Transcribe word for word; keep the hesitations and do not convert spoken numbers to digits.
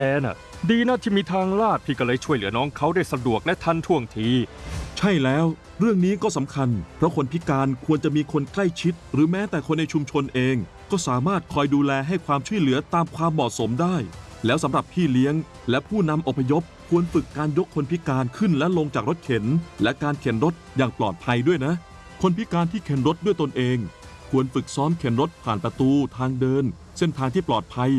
แอนน่ะดีนะที่มีทางลาดพี่ก็เลยช่วยเหลือน้องเขาได้สะดวกและทันท่วงทีใช่แล้วเรื่องนี้ก็สำคัญเพราะคนพิการควรจะมีคนใกล้ชิดหรือแม้แต่คนในชุมชนเองก็สามารถคอยดูแลให้ความช่วยเหลือตามความเหมาะสมได้แล้วสำหรับพี่เลี้ยงและผู้นำอพยพควรฝึกการยกคนพิการขึ้นและลงจากรถเข็นและการเข็นรถอย่างปลอดภัยด้วยนะคนพิการที่เข็นรถด้วยตนเองควรฝึกซ้อมเข็นรถผ่านประตูทางเดินเส้นทางที่ปลอดภัย